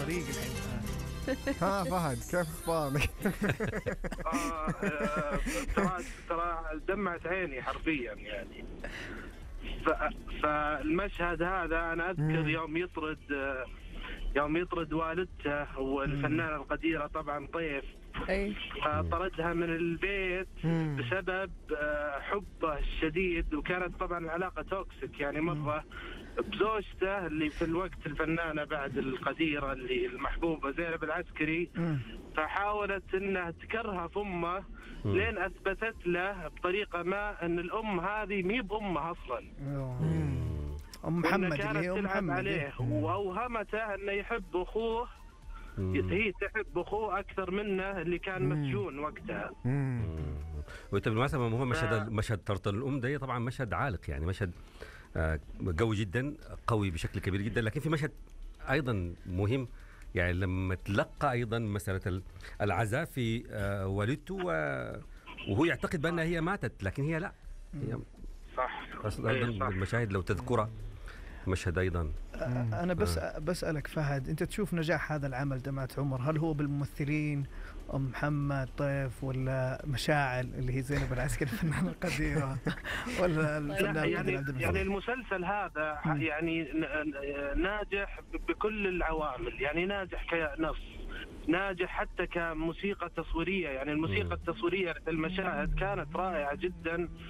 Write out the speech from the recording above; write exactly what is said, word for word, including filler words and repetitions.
الطريق الحين. ها فهد كيف اخبارك؟ آه، آه، ترى ترى دمعت عيني حرفيا يعني. ف- فالمشهد هذا انا اذكر يوم يطرد آه، يوم يطرد والدته والفنانة القديرة طبعا طيف، اي آه، طردها من البيت بسبب آه، حبه الشديد، وكانت طبعا العلاقة توكسيك يعني مرة بزوجته اللي في الوقت الفنانة بعد القديرة اللي المحبوبة زينب العسكري. فحاولت انها تكرهها في امه لين اثبتت له بطريقة ما ان الام هذه مي بامه اصلا، ام محمد كانت اللي هي ام تلعب محمد عليه، واوهمته انه يحب اخوه. هي تحب اخوه اكثر منه اللي كان مسجون وقتها. وانت بالمناسبه هو مشهد مشهد طرد الام ده طبعا مشهد عالق، يعني مشهد آه، قوي جدا، قوي بشكل كبير جدا. لكن في مشهد ايضا مهم، يعني لما تلقى ايضا مساله العزاء في آه، والدته، وهو يعتقد بانها هي ماتت لكن هي لا، هي صح. ايضا من المشاهد لو تذكرها مشهد ايضا. انا بس بسالك فهد، انت تشوف نجاح هذا العمل دمعة عمر هل هو بالممثلين ام محمد طيف ولا مشاعل اللي هي زينب العسكري الفنانة القديرة ولا الفنان يعني, يعني المسلسل هذا يعني ناجح بكل العوامل، يعني ناجح كنص، ناجح حتى كموسيقى تصويرية، يعني الموسيقى التصويرية في المشاهد كانت رائعة جدا